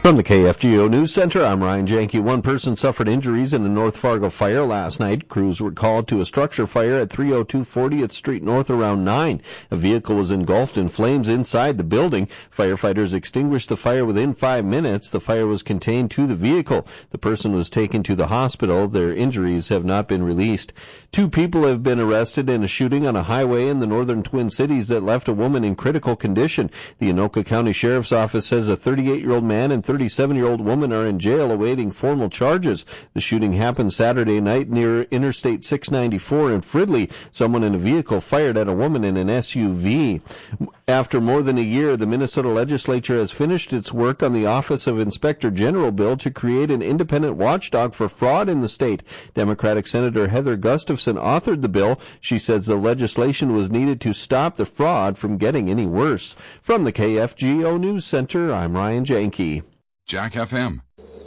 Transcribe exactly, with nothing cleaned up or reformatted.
From the K F G O News Center, I'm Ryan Janke. One person suffered injuries in a North Fargo fire last night. Crews were called to a structure fire at three oh two fortieth Street North around nine. A vehicle was engulfed in flames inside the building. Firefighters extinguished the fire within five minutes. The fire was contained to the vehicle. The person was taken to the hospital. Their injuries have not been released. Two people have been arrested in a shooting on a highway in the northern Twin Cities that left a woman in critical condition. The Anoka County Sheriff's Office says a thirty-eight-year-old man and thirty-seven-year-old woman are in jail awaiting formal charges. The shooting happened Saturday night near Interstate six ninety-four in Fridley. Someone in a vehicle fired at a woman in an S U V. After more than a year, the Minnesota legislature has finished its work on the Office of Inspector General bill to create an independent watchdog for fraud in the state. Democratic Senator Heather Gustafson authored the bill. She says the legislation was needed to stop the fraud from getting any worse. From the K F G O News Center, I'm Ryan Janke. Jack F M